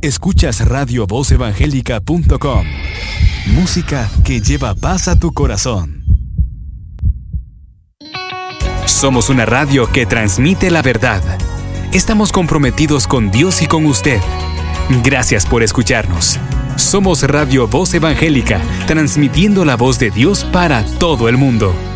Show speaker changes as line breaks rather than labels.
Escuchas radiovozevangélica.com. Música que lleva paz a tu corazón. Somos una radio que transmite la verdad. Estamos comprometidos con Dios y con usted. Gracias por escucharnos. Somos Radio Voz Evangélica, transmitiendo la voz de Dios para todo el mundo.